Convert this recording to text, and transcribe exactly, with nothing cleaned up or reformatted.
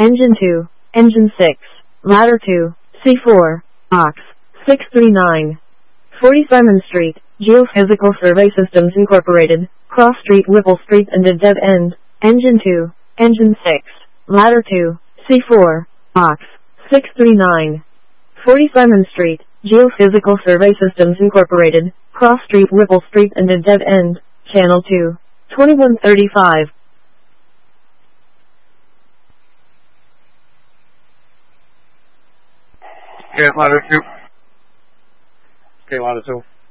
Engine two, Engine six, Ladder two, C four, Box six three nine. forty Simon Street, Geophysical Survey Systems Incorporated, Cross Street, Whipple Street and a dead end. Engine two, Engine six, Ladder two, C four, Box six three nine. forty Simon Street, Geophysical Survey Systems Incorporated, Cross Street, Whipple Street and a dead end. Channel two, twenty-one thirty-five. Okay, ladder two. Okay, ladder two.